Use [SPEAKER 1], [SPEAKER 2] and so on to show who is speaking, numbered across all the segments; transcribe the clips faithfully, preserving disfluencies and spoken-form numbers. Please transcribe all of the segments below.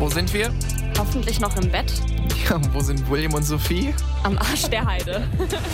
[SPEAKER 1] Wo sind wir?
[SPEAKER 2] Hoffentlich noch im Bett.
[SPEAKER 1] Ja, wo sind William und Sophie?
[SPEAKER 2] Am Arsch der Heide.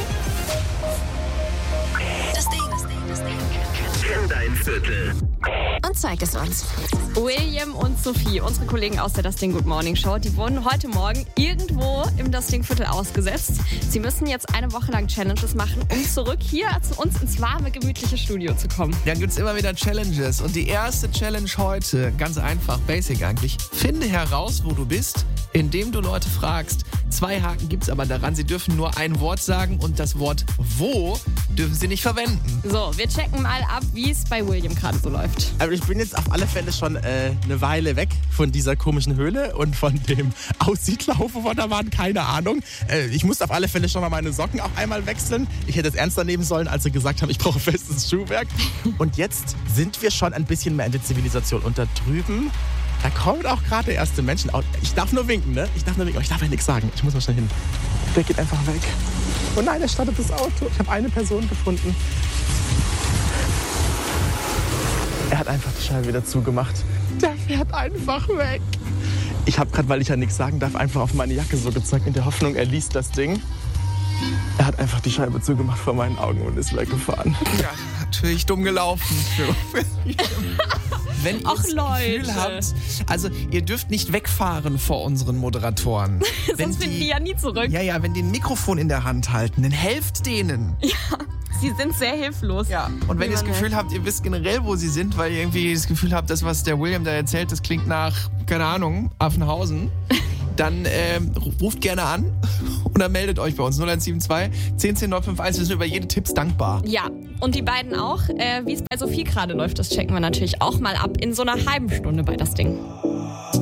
[SPEAKER 3] Das Ding, das Ding, das Ding.
[SPEAKER 4] Kenn dein Viertel.
[SPEAKER 3] Und zeig es uns.
[SPEAKER 2] William und Sophie, unsere Kollegen aus der Das Ding Good Morning Show, die wurden heute Morgen irgendwo im Das Ding Viertel ausgesetzt. Sie müssen jetzt eine Woche lang Challenges machen, um zurück hier zu uns ins warme, gemütliche Studio zu kommen.
[SPEAKER 1] Dann gibt es immer wieder Challenges. Und die erste Challenge heute, ganz einfach, basic eigentlich. Finde heraus, wo du bist, indem du Leute fragst. Zwei Haken gibt es aber daran. Sie dürfen nur ein Wort sagen und das Wort wo dürfen sie nicht verwenden.
[SPEAKER 2] So, wir checken mal ab, wie es bei William gerade so läuft.
[SPEAKER 5] Aber ich bin jetzt auf alle Fälle schon äh, eine Weile weg von dieser komischen Höhle und von dem Aussiedlauf, wo wir da waren, keine Ahnung. Äh, ich musste auf alle Fälle schon mal meine Socken auch einmal wechseln. Ich hätte es ernster nehmen sollen, als sie gesagt haben, ich brauche festes Schuhwerk. Und jetzt sind wir schon ein bisschen mehr in der Zivilisation. Und da drüben, da kommen auch gerade der erste Menschen. Ich darf nur winken, ne? Ich darf nur winken, aber ich darf ja nichts sagen. Ich muss mal schnell hin. Der geht einfach weg. Oh nein, er startet das Auto. Ich habe eine Person gefunden. Er hat einfach die Scheibe wieder zugemacht. Der fährt einfach weg. Ich habe gerade, weil ich ja nichts sagen darf, einfach auf meine Jacke so gezeigt, in der Hoffnung, er liest das Ding. Er hat einfach die Scheibe zugemacht vor meinen Augen und ist weggefahren.
[SPEAKER 1] Ja, natürlich dumm gelaufen. Wenn ihr
[SPEAKER 2] Ach,
[SPEAKER 1] das Gefühl
[SPEAKER 2] Leute.
[SPEAKER 1] habt, also ihr dürft nicht wegfahren vor unseren Moderatoren. Wenn
[SPEAKER 2] Sonst finden die ja nie zurück.
[SPEAKER 1] Ja, ja, wenn die ein Mikrofon in der Hand halten, dann helft denen.
[SPEAKER 2] Sie sind sehr hilflos.
[SPEAKER 1] Ja. Und wenn
[SPEAKER 2] Wie
[SPEAKER 1] ihr das
[SPEAKER 2] man
[SPEAKER 1] Gefühl
[SPEAKER 2] merkt.
[SPEAKER 1] habt, ihr wisst generell, wo sie sind, weil ihr irgendwie das Gefühl habt, das, was der William da erzählt, das klingt nach, keine Ahnung, Affenhausen, dann ähm, ruft gerne an oder meldet euch bei uns. null eins sieben zwei, zehn zehn neun fünf eins. Wir sind über jede Tipps dankbar.
[SPEAKER 2] Ja, und die beiden auch. Äh, wie es bei Sophie gerade läuft, das checken wir natürlich auch mal ab in so einer halben Stunde bei Das Ding.